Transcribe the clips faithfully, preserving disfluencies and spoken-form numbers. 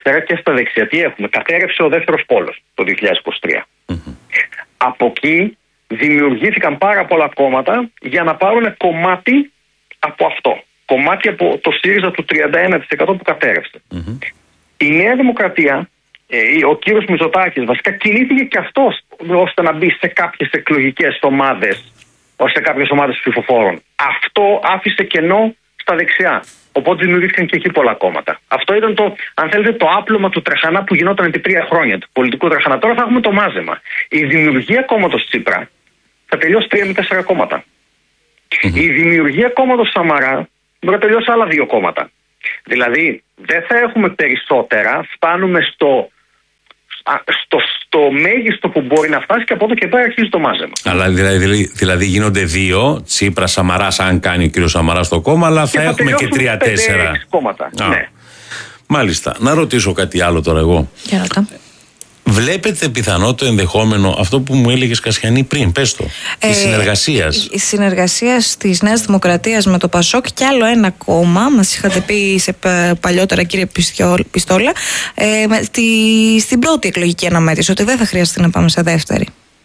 και στα δεξιά. Τι έχουμε? Κατέρευσε ο δεύτερος πόλος το δύο χιλιάδες είκοσι τρία. Mm-hmm. Από εκεί δημιουργήθηκαν πάρα πολλά κόμματα για να πάρουν κομμάτι από αυτό. Κομμάτι από το ΣΥΡΙΖΑ του τριάντα ένα τοις εκατό που κατέρευσε. Mm-hmm. Η Νέα Δημοκρατία, ε, ο κύριος Μητσοτάκης βασικά κινήθηκε και αυτός ώστε να μπει σε κάποιες εκλογικές ομάδες, σε κάποιες ομάδες ψηφοφόρων. Αυτό άφησε κενό στα δεξιά. Οπότε δημιουργήθηκαν και εκεί πολλά κόμματα. Αυτό ήταν το, αν θέλετε, το άπλωμα του τραχανά που γινόταν επί τρία χρόνια, του πολιτικού τραχανά. Τώρα θα έχουμε το μάζεμα. Η δημιουργία κόμματος Τσίπρα θα τελειώσει τρία με τέσσερα κόμματα. Mm-hmm. Η δημιουργία κόμματος Σαμαρά μπορεί να τελειώσει άλλα δύο κόμματα. Δηλαδή δεν θα έχουμε περισσότερα, φτάνουμε στο, στο, στο μέγιστο που μπορεί να φτάσει και από εδώ και πέρα αρχίζει το μάζεμα. Αλλά δηλαδή, δηλαδή γίνονται δύο, Τσίπρα, Σαμαράς, αν κάνει ο κύριος Σαμαράς το κόμμα, αλλά θα, θα έχουμε και τρία-τέσσερα κόμματα. Α, ναι. Μάλιστα. Να ρωτήσω κάτι άλλο τώρα εγώ. Για ρωτά. Βλέπετε πιθανό το ενδεχόμενο, αυτό που μου έλεγες Κασιανή πριν, πες το, ε, η συνεργασία. Η συνεργασία της Νέας Δημοκρατίας με το Πασόκ και άλλο ένα κόμμα, μας είχατε πει σε παλιότερα κύριε Πιστόλα, ε, στη, στην πρώτη εκλογική αναμέτρηση, ότι δεν θα χρειαστεί να πάμε σε δεύτερη.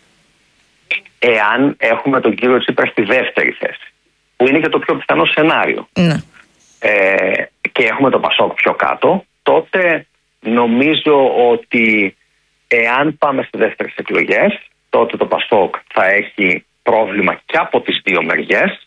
Εάν έχουμε τον κύριο Τσίπρα στη δεύτερη θέση, που είναι και το πιο πιθανό σενάριο, ναι. ε, και έχουμε το Πασόκ πιο κάτω, τότε νομίζω ότι εάν πάμε στις δεύτερες εκλογές, τότε το Πασόκ θα έχει πρόβλημα και από τις δύο μεριές